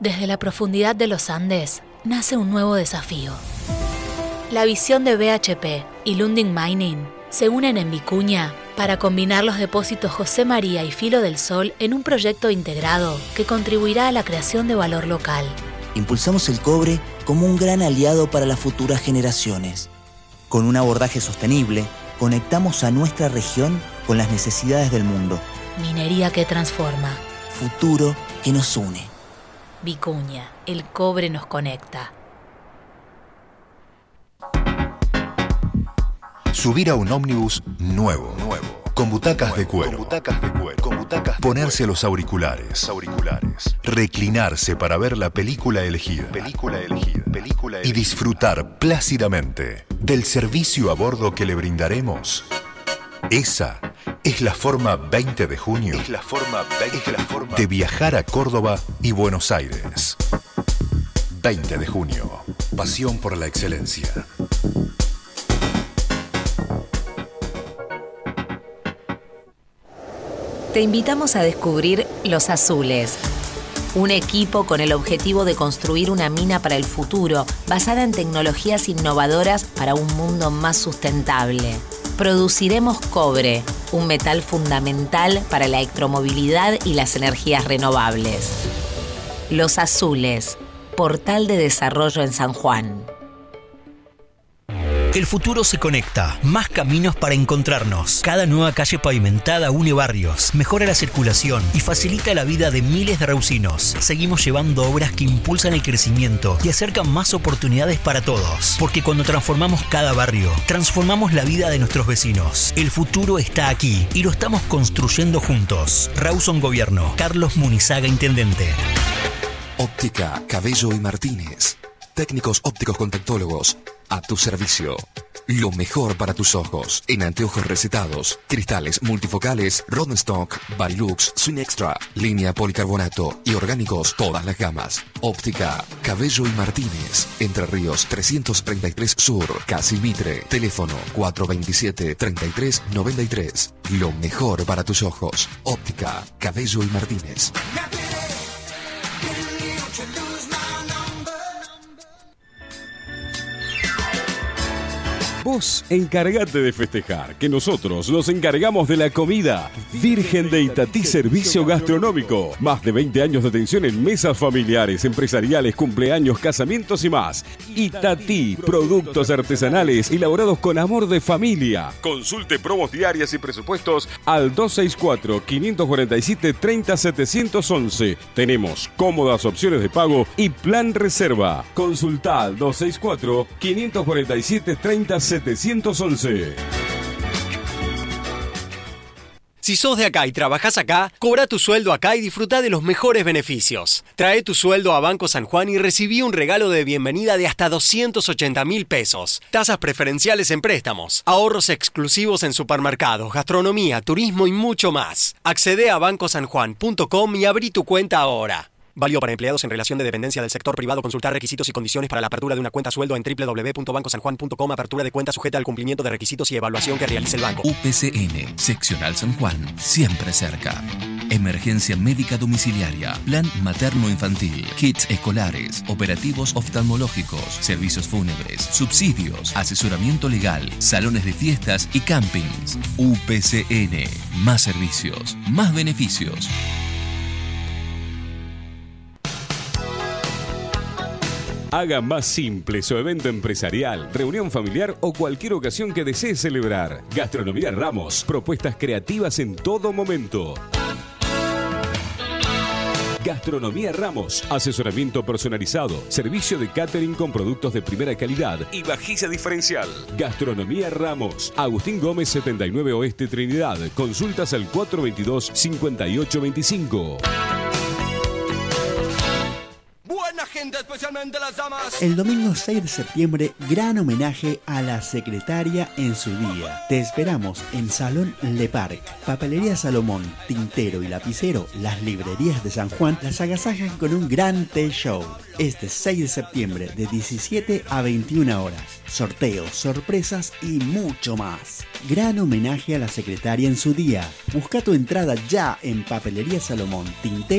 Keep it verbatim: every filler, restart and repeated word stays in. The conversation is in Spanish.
Desde la profundidad de los Andes nace un nuevo desafío. La visión de B H P y Lundin Mining se unen en Vicuña para combinar los depósitos José María y Filo del Sol en un proyecto integrado que contribuirá a la creación de valor local. Impulsamos el cobre como un gran aliado para las futuras generaciones. Con un abordaje sostenible, conectamos a nuestra región con las necesidades del mundo. Minería que transforma. Futuro que nos une. Vicuña, el cobre nos conecta. Subir a un ómnibus nuevo, nuevo, con butacas nuevo, de cuero, con butacas de cuero, con butacas de ponerse cuero. los auriculares, auriculares, reclinarse para ver la película elegida, película elegida, película elegida, y disfrutar plácidamente del servicio a bordo que le brindaremos. Esa es la forma veinte de junio, es la forma veinte la forma de viajar a Córdoba y Buenos Aires. veinte de junio, pasión por la excelencia. Te invitamos a descubrir Los Azules, un equipo con el objetivo de construir una mina para el futuro basada en tecnologías innovadoras para un mundo más sustentable. Produciremos cobre, un metal fundamental para la electromovilidad y las energías renovables. Los Azules, portal de desarrollo en San Juan. El futuro se conecta, más caminos para encontrarnos. Cada nueva calle pavimentada une barrios, mejora la circulación y facilita la vida de miles de reusinos. Seguimos llevando obras que impulsan el crecimiento y acercan más oportunidades para todos. Porque cuando transformamos cada barrio, transformamos la vida de nuestros vecinos. El futuro está aquí y lo estamos construyendo juntos. Rawson Gobierno, Carlos Munizaga, Intendente. Óptica Cabello y Martínez. Técnicos ópticos contactólogos. A tu servicio. Lo mejor para tus ojos. En anteojos recetados, cristales multifocales, Rodenstock, Varilux, Swing Extra, línea policarbonato y orgánicos, todas las gamas. Óptica Cabello y Martínez. Entre Ríos trescientos treinta y tres Sur, Casi Mitre. Teléfono cuatro veintisiete, treinta y tres noventa y tres. Lo mejor para tus ojos. Óptica Cabello y Martínez. Vos encargate de festejar, que nosotros nos encargamos de la comida. Virgen de Itatí Servicio Gastronómico. Más de veinte años de atención en mesas familiares, empresariales, cumpleaños, casamientos y más. Itatí, productos artesanales elaborados con amor de familia. Consulte promos diarias y presupuestos al dos seis cuatro, cinco cuatro siete, tres cero siete uno uno. Tenemos cómodas opciones de pago y plan reserva. Consulta al dos seis cuatro, cinco cuatro siete, tres cero siete uno. setecientos once. Si sos de acá y trabajás acá, cobra tu sueldo acá y disfruta de los mejores beneficios. Trae tu sueldo a Banco San Juan y recibí un regalo de bienvenida de hasta doscientos ochenta mil pesos. Tasas preferenciales en préstamos, ahorros exclusivos en supermercados, gastronomía, turismo y mucho más. Accede a banco san juan punto com y abrí tu cuenta ahora. Válido para empleados en relación de dependencia del sector privado. Consultar requisitos y condiciones para la apertura de una cuenta sueldo en doble u doble u doble u punto banco san juan punto com. Apertura de cuenta sujeta al cumplimiento de requisitos y evaluación que realice el banco. U P C N, Seccional San Juan, siempre cerca. Emergencia médica domiciliaria, plan materno-infantil, kits escolares, operativos oftalmológicos, servicios fúnebres, subsidios, asesoramiento legal, salones de fiestas y campings. U P C N, más servicios, más beneficios. Haga más simple su evento empresarial, reunión familiar o cualquier ocasión que desee celebrar. Gastronomía Ramos, propuestas creativas en todo momento. Gastronomía Ramos, asesoramiento personalizado, servicio de catering con productos de primera calidad y vajilla diferencial. Gastronomía Ramos, Agustín Gómez setenta y nueve Oeste Trinidad. Consultas al cuatro veintidós, cincuenta y ocho veinticinco. Gente, especialmente las damas. El domingo seis de septiembre, gran homenaje a la secretaria en su día. Te esperamos en Salón Le Parc. Papelería Salomón, tintero y lapicero, las librerías de San Juan las agasajan con un gran té show. Este seis de septiembre de diecisiete a veintiuna horas. Sorteos, sorpresas y mucho más. Gran homenaje a la secretaria en su día. Busca tu entrada ya en Papelería Salomón, tintero